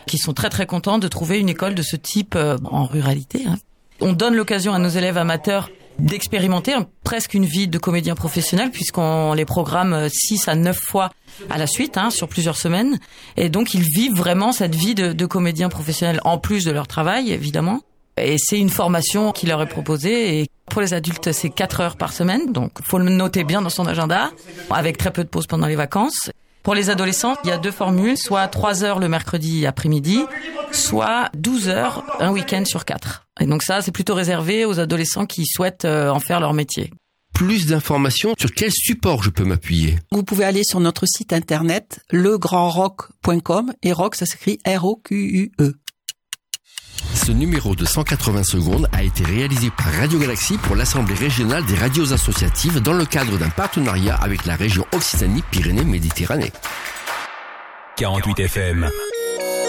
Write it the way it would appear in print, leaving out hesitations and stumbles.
qui sont très très contents de trouver une école de ce type en ruralité. On donne l'occasion à nos élèves amateurs d'expérimenter presque une vie de comédien professionnel puisqu'on les programme 6 à 9 fois à la suite, sur plusieurs semaines. Et donc, ils vivent vraiment cette vie de comédien professionnel en plus de leur travail, évidemment. Et c'est une formation qui leur est proposée. Et pour les adultes, c'est 4 heures par semaine. Donc, faut le noter bien dans son agenda, avec très peu de pauses pendant les vacances. Pour les adolescents, il y a 2 formules, soit 3 heures le mercredi après-midi, soit 12 heures un week-end sur 4. Et donc ça, c'est plutôt réservé aux adolescents qui souhaitent en faire leur métier. Plus d'informations, sur quel support je peux m'appuyer? Vous pouvez aller sur notre site internet legrandrock.com et rock, ça s'écrit R-O-Q-U-E. Ce numéro de 180 secondes a été réalisé par Radio Galaxie pour l'Assemblée régionale des radios associatives dans le cadre d'un partenariat avec la région Occitanie-Pyrénées-Méditerranée. 48 FM.